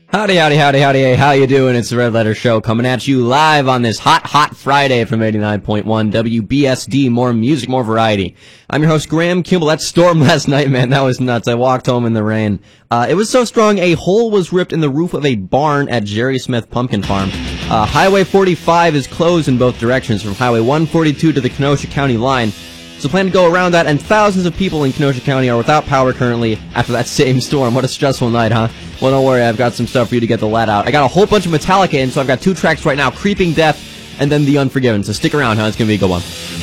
Howdy, howdy, howdy, howdy, hey, how you doing? It's the Red Letter Show coming at you live on this hot Friday from 89.1 WBSD. More music, more variety. I'm your host, Graham Kimball. That storm last night, man, that was nuts. I walked home in the rain. It was so strong, a hole was ripped in the roof of a barn at Jerry Smith Pumpkin Farm. Highway 45 is closed in both directions from Highway 142 to the Kenosha County line. So plan to go around that, and thousands of people in Kenosha County are without power currently after that same storm. What a stressful night, huh? Well, don't worry, I've got some stuff for you to get the let out. I got a whole bunch of Metallica in, so I've got 2 tracks right now, Creeping Death and then The Unforgiven. So stick around, huh? It's gonna be a good one.